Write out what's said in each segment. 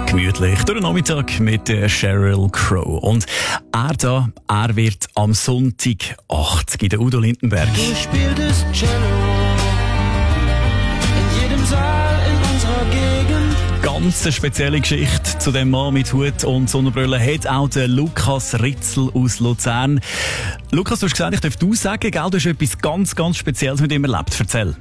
Gemütlich durch den Nachmittag mit der Sheryl Crow. Und er wird am Sonntag 80 in der Udo Lindenberg. Du spieltest Cello in jedem Saal in unserer Gegend. Ganz eine spezielle Geschichte zu dem Mann mit Hut und Sonnenbrille hat auch der Lukas Ritzel aus Luzern. Lukas, du hast gesagt, ich darf du sagen, gell, du hast etwas ganz, ganz Spezielles mit ihm erlebt. Erzähl.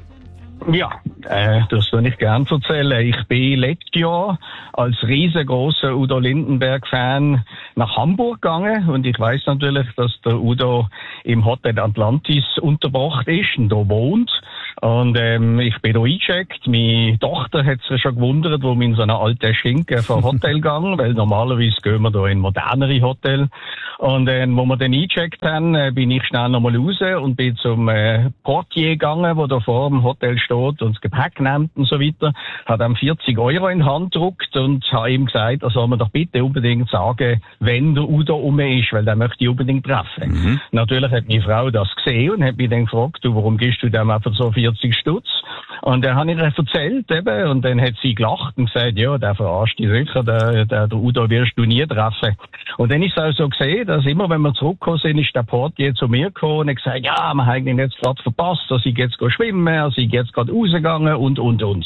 Ja, das würde ich gerne erzählen. Ich bin letztes Jahr als riesengroßer Udo Lindenberg-Fan nach Hamburg gegangen und ich weiß natürlich, dass der Udo im Hotel Atlantis untergebracht ist und da wohnt. Und ich bin da eingecheckt. Meine Tochter hat sich schon gewundert, wo wir in so einer alten Schinken vom Hotel gegangen, weil normalerweise gehen wir da in modernere Hotel. Und wo wir dann eingecheckt haben, bin ich schnell nochmal raus und bin zum Portier gegangen, wo da vor dem Hotel steht und das Gepäck nimmt und so weiter. Hat ihm 40 Euro in die Hand gedrückt und habe ihm gesagt, er soll mir doch bitte unbedingt sagen, wenn der Udo um ist, weil der möchte ich unbedingt treffen. Mhm. Natürlich hat meine Frau das gesehen und hat mich dann gefragt, du, warum gibst du dem einfach so 40 Stutz? Und dann habe ich ihr erzählt eben, und dann hat sie gelacht und gesagt, ja, der verarscht dich sicher, der Udo wirst du nie treffen. Und dann ist es auch so gesehen, dass immer, wenn wir zurückgekommen sind, ist der Portier zu mir gekommen und hat gesagt, ja, wir haben ihn jetzt gerade verpasst, dass ich jetzt schwimmen, dass ich jetzt gerade rausgegangen und.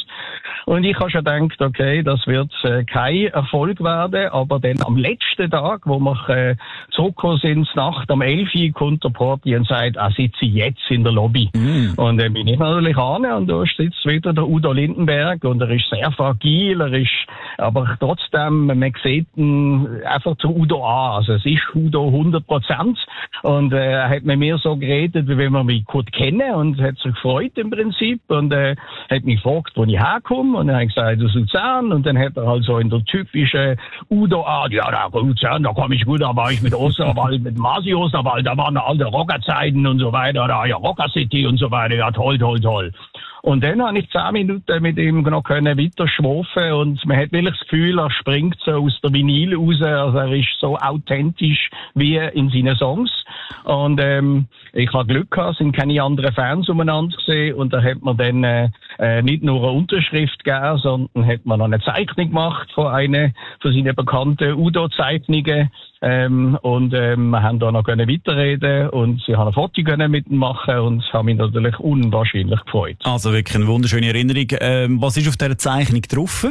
Und ich habe schon gedacht, okay, das wird kein Erfolg werden, aber dann am letzten Tag, wo wir zurückgekommen sind, Nacht am 11 Uhr, kommt der Portier und sagt, sitze ich jetzt in der Lobby. Mm. Und dann bin ich natürlich an und da sitzt wieder der Udo Lindenberg und er ist sehr fragil, aber trotzdem, man sieht ihn einfach zu Udo an. Also es ist Udo 100%. Und er hat mit mir so geredet, wie wenn wir mich gut kennen und hat sich gefreut im Prinzip und hat mich gefragt, wo ich herkomme und er hat gesagt, aus Luzern und dann hat er halt so in der typischen Udo-Art, ja, da Luzern, da komme ich gut, da war ich mit Osterwald, mit Masi Osterwald, da waren alte Rockerzeiten und so weiter, da ja Rocker City und so weiter, ja toll. Und dann habe ich 10 Minuten mit ihm noch weiter schwafen und man hat wirklich das Gefühl, er springt so aus der Vinyl raus, also er ist so authentisch wie in seinen Songs. Und ich habe Glück gehabt, es sind keine anderen Fans umeinander gesehen und da hat man dann nicht nur eine Unterschrift gegeben, sondern hat man noch eine Zeichnung gemacht von seinen bekannten Udo-Zeichnungen. Und wir haben da noch weiterreden und sie haben ein Foto mit ihm machen und haben mich natürlich unwahrscheinlich gefreut. Also wirklich eine wunderschöne Erinnerung. Was ist auf dieser Zeichnung drauf?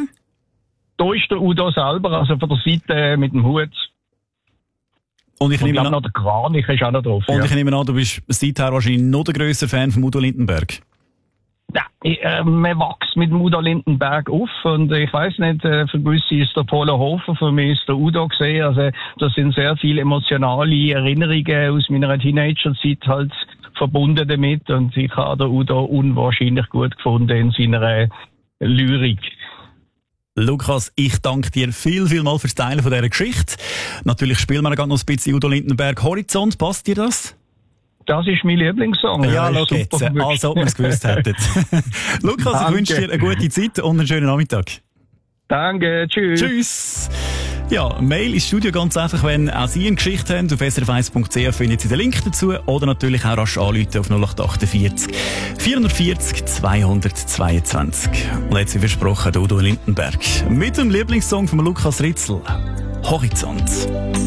Da ist der Udo selber, also von der Seite mit dem Hut. Und ich nehme an, noch der Kranich ist auch noch drauf. Und ich nehme an, du bist seither wahrscheinlich noch der grösste Fan von Udo Lindenberg. Ja, man wächst mit dem Udo Lindenberg auf und ich weiss nicht, für gewisse ist der Polohofer, für mich ist der Udo gesehen, also das sind sehr viele emotionale Erinnerungen aus meiner Teenagerzeit halt verbunden damit und ich habe den Udo unwahrscheinlich gut gefunden in seiner Lyrik. Lukas, ich danke dir viel mal fürs Teilen von dieser Geschichte. Natürlich spielen wir noch ein bisschen Udo Lindenberg Horizont, passt dir das? Das ist mein Lieblingssong. Ja, schau jetzt. Als ob wir es gewusst hätten. Lukas, danke. Ich wünsche dir eine gute Zeit und einen schönen Nachmittag. Danke, tschüss. Tschüss. Ja, Mail ins Studio ganz einfach, wenn auch Sie eine Geschichte haben. Auf srf1.ch findet Sie den Link dazu. Oder natürlich auch rasch anrufen auf 0848 440 222. Und jetzt wie versprochen, Udo Lindenberg. Mit dem Lieblingssong von Lukas Ritzel. Horizont.